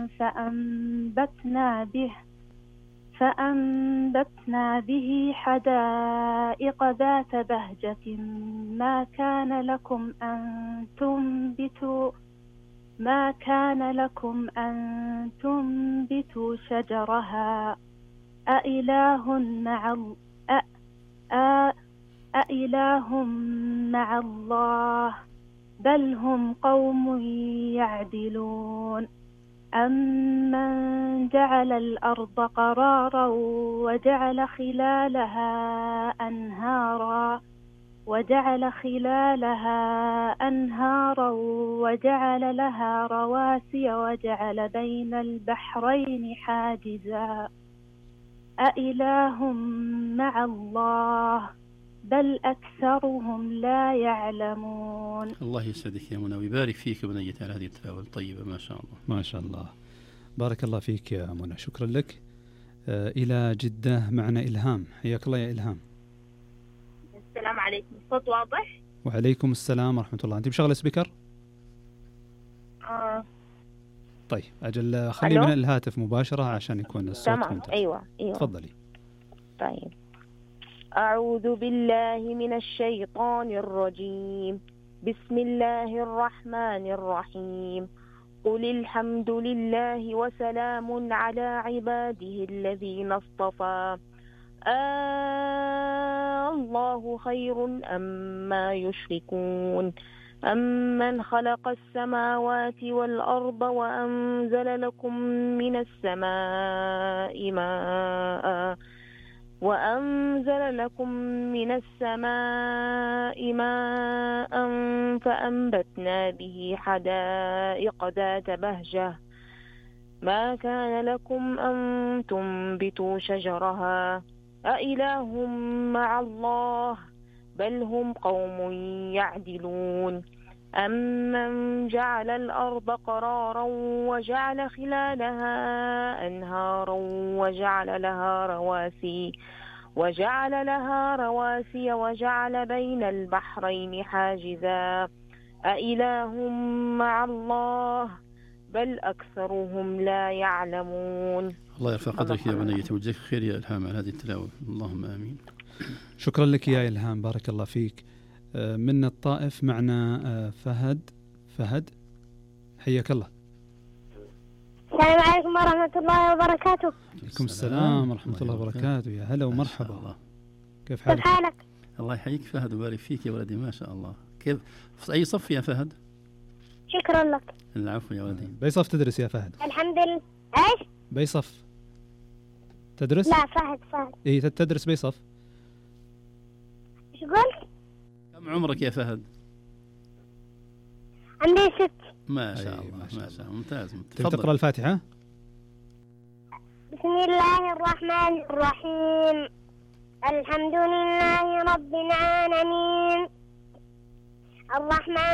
فأنبتنا به حدائق ذات بهجة ما كان لكم أن تنبتوا شجرها أإله مع الله بل هم قوم يعدلون أمن جعل الأرض قرارا وجعل خلالها أنهارا وجعل لها رواسي وجعل بين البحرين حاجزا أإله مع الله بل أكثرهم لا يعلمون. الله يسعدك يا منى ويبارك فيك وبنية على هذه التلاوة الطيبة. ما شاء الله ما شاء الله، بارك الله فيك يا منى، شكرا لك. إلى جدة معنا إلهام، حياك الله يا إلهام. السلام عليكم، الصوت واضح؟ وعليكم السلام ورحمة الله. أنت مشغلة سبيكر؟ طيب أجل خلي من الهاتف مباشرة عشان يكون الصوت ممتاز. أيوة. تفضلي. طيب، أعوذ بالله من الشيطان الرجيم، بسم الله الرحمن الرحيم. قل الحمد لله وسلام على عباده الذين اصطفى الله خير أما يشركون أمن خلق السماوات والأرض وأنزل لكم من السماء ماء فأنبتنا به حدائق ذات بهجة ما كان لكم أن تنبتوا شجرها أإله مع الله بل هم قوم يعدلون أمن جعل الأرض قرارا وجعل خلالها أنهارا وجعل لها رواسي وجعل بين البحرين حاجزا أإله مع الله بل أكثرهم لا يعلمون. الله يرفع قدرك يا بنية وجزاك خير يا إلهام على هذه التلاوة، اللهم آمين. شكرا لك يا إلهام، بارك الله فيك. من الطائف معنا فهد، حياك الله. السلام عليكم ورحمة الله وبركاته. عليكم السلام ورحمة الله وبركاته، يا هلا ومرحبا. كيف حالك؟ الله يحييك فهد وبارك فيك يا ولدي، ما شاء الله. كيف في أي صف يا فهد؟ شكرا لك. العفو يا ولدي. بأي صف تدرس يا فهد؟ الحمد لله. ايش؟ بأي صف تدرس؟ لا فهد. ايه تدرس بأي صف؟ ايش قلت؟ كم عمرك يا فهد؟ عندي 6. ما شاء الله ما شاء الله، ممتاز. تقرأ الفاتحة؟ بسم الله الرحمن الرحيم، الحمد لله رب العالمين، الرحمن